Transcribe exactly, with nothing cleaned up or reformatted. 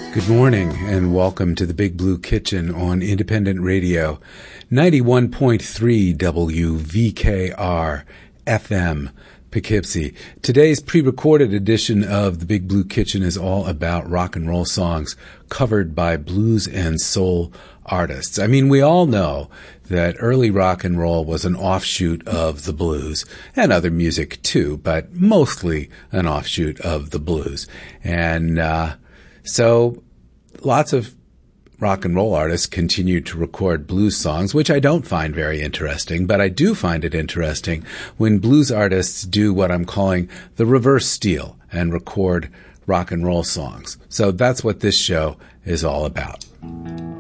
Good morning and welcome to the Big Blue Kitchen on Independent Radio, ninety-one point three W V K R F M, Poughkeepsie. Today's pre-recorded edition of the Big Blue Kitchen is all about rock and roll songs covered by blues and soul artists. I mean, we all know that early rock and roll was an offshoot of the blues and other music too, but mostly an offshoot of the blues. And, uh, So lots of rock and roll artists continue to record blues songs, which I don't find very interesting, but I do find it interesting when blues artists do what I'm calling the reverse steal and record rock and roll songs. So that's what this show is all about.